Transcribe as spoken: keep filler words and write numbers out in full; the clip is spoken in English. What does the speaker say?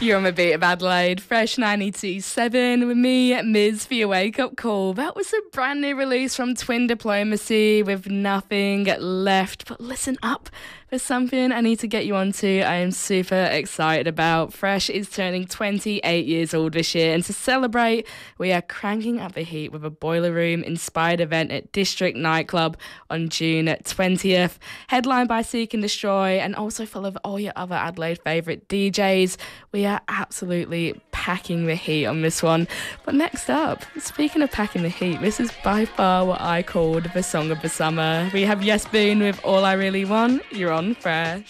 You're on the beat of Adelaide, Fresh ninety-two point seven with me, Miz, for your wake-up call. That was a brand new release from Twin Diplomacy with Nothing Left. But listen up, there's something I need to get you onto. I am super excited about. Fresh is turning twenty-eight years old this year, and to celebrate, we are cranking up the heat with a Boiler Room-inspired event at District Nightclub on June twentieth, headlined by Seek and Destroy, and also full of all your other Adelaide favourite D Js. We are absolutely packing the heat on this one. But next up, speaking of packing the heat, this is by far what I called the song of the summer. We have Yes Boone with All I Really Want. You're on Fresh.